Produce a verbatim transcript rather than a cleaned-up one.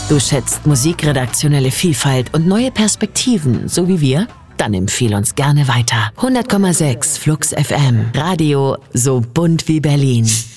Du schätzt musikredaktionelle Vielfalt und neue Perspektiven, so wie wir? Dann empfehle uns gerne weiter. hundert Komma sechs Flux F M. Radio so bunt wie Berlin.